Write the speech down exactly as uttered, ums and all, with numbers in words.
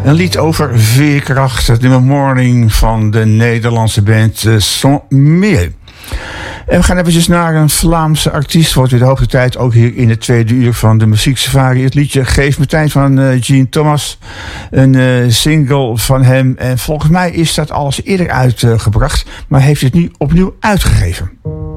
Een lied over veerkracht, het nummer Morning van de Nederlandse band uh, Sans Mieux. En we gaan eventjes naar een Vlaamse artiest. Wordt weer de hoogste tijd, ook hier in het tweede uur van de muzieksafari. Het liedje Geef me tijd van uh, Gene Thomas. Een uh, single van hem. En volgens mij is dat al eens eerder uitgebracht. Uh, maar heeft het nu opnieuw uitgegeven.